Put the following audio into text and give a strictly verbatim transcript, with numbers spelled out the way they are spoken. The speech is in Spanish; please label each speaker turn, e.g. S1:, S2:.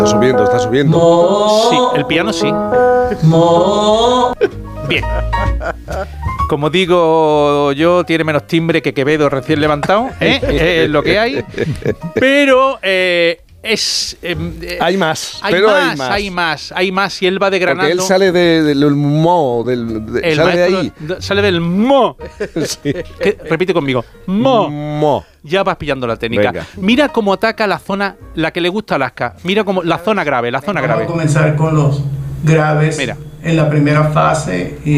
S1: Está subiendo, está subiendo.
S2: Mo.
S3: Sí, el piano sí.
S2: Mo.
S3: Bien. Como digo yo, tiene menos timbre que Quevedo recién levantado, ¿eh? Es lo que hay. Pero eh, es... Eh,
S1: hay más,
S3: hay
S1: pero
S3: más,
S1: hay más.
S3: Hay más, hay más. Y él va desgranando.
S1: Porque él sale de, de, del mo, del, de,
S3: el
S1: sale de
S3: maestro
S1: ahí.
S3: Sale del mo.
S1: Sí.
S3: Que, repite conmigo. Mo.
S1: Mo.
S3: Ya vas pillando la técnica.
S1: Venga.
S3: Mira cómo ataca la zona, la que le gusta a Alaska. Mira cómo la zona grave, la zona
S2: Vamos
S3: grave.
S2: a comenzar con los graves
S3: Mira.
S2: en la primera fase. Y